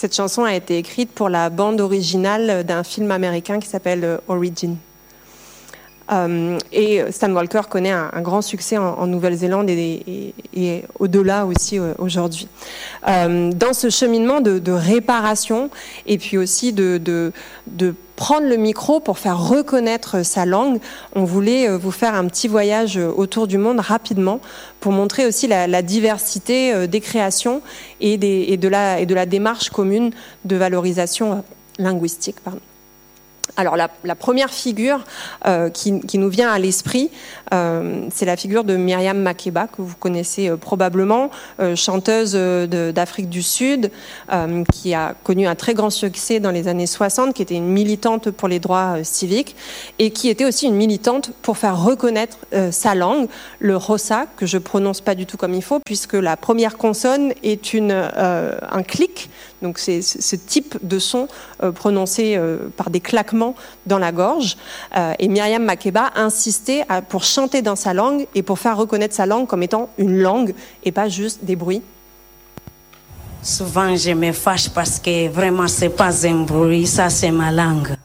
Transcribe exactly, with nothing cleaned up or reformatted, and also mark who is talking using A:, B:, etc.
A: Cette chanson a été écrite pour la bande originale d'un film américain qui s'appelle Origin. Euh, et Stan Walker connaît un, un grand succès en, en Nouvelle-Zélande et, et, et au-delà aussi euh, aujourd'hui. Euh, dans ce cheminement de, de réparation et puis aussi de, de, de prendre le micro pour faire reconnaître sa langue, on voulait vous faire un petit voyage autour du monde rapidement pour montrer aussi la, la diversité des créations et, des, et, de la, et de la démarche commune de valorisation linguistique. Pardon. Alors la, la première figure euh, qui, qui nous vient à l'esprit, euh, c'est la figure de Miriam Makeba, que vous connaissez euh, probablement, euh, chanteuse de, d'Afrique du Sud, euh, qui a connu un très grand succès dans les années soixante, qui était une militante pour les droits euh, civiques, et qui était aussi une militante pour faire reconnaître euh, sa langue, le Xhosa, que je prononce pas du tout comme il faut, puisque la première consonne est une, euh, un clic, donc c'est ce type de son euh, prononcé euh, par des claquements dans la gorge. Euh, et Miriam Makeba insistait à, pour chanter dans sa langue et pour faire reconnaître sa langue comme étant une langue et pas juste des bruits.
B: Souvent je me fâche parce que vraiment c'est pas un bruit, ça c'est ma langue.